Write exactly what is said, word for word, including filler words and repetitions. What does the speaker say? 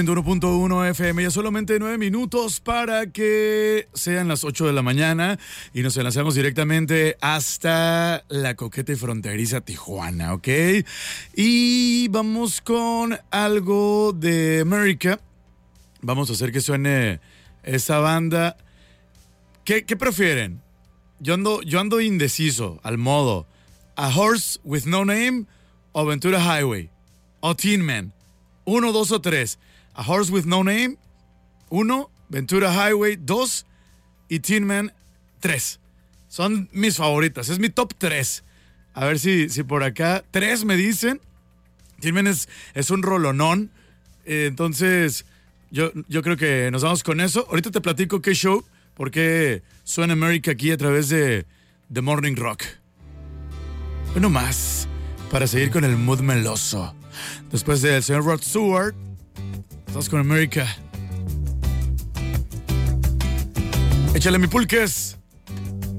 uno punto uno F M, ya solamente nueve minutos para que sean las ocho de la mañana y nos enlazamos directamente hasta la coqueta y fronteriza Tijuana, ¿ok? Y vamos con algo de América. Vamos a hacer que suene esa banda. ¿Qué, qué prefieren? Yo ando, yo ando indeciso, al modo. A Horse with No Name o Ventura Highway o Tin Man. Uno, dos o tres. A Horse with No Name, uno, Ventura Highway, dos, y Tin Man, tres. Son mis favoritas, es mi top tres. A ver si, si por acá, tres me dicen. Tin Man es, es un rolonón, eh, entonces yo, yo creo que nos vamos con eso. Ahorita te platico qué show, porque suena América aquí a través de The Morning Rock. Uno más, para seguir con el mood meloso. Después del señor Rod Stewart, estás con América. Échale mi pulques.